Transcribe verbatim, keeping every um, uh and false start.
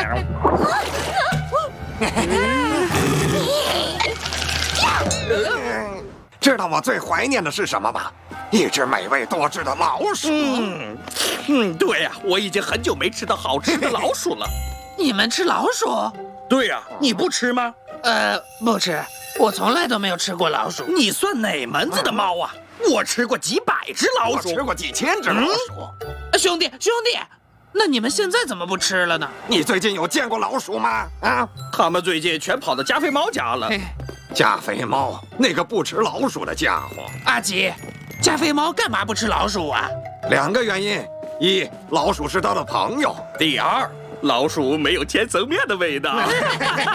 知道我最怀念的是什么吗？一只美味多汁的老鼠。 嗯，嗯，对呀、啊，我已经很久没吃到好吃的老鼠了。 你们吃老鼠？ 对呀、啊，你不吃吗？ 呃，不吃，我从来都没有吃过老鼠。 你算哪门子的猫啊？我吃过几百只老鼠， 我吃过几千只老鼠。 嗯、兄弟，兄弟，那你们现在怎么不吃了呢？ 你最近有见过老鼠吗？啊， 他们最近全跑到加菲猫家了。 加菲猫，那个不吃老鼠的家伙。 阿吉，加菲猫干嘛不吃老鼠啊？ 两个原因：一，老鼠是它的朋友； 第二，老鼠没有千层面的味道。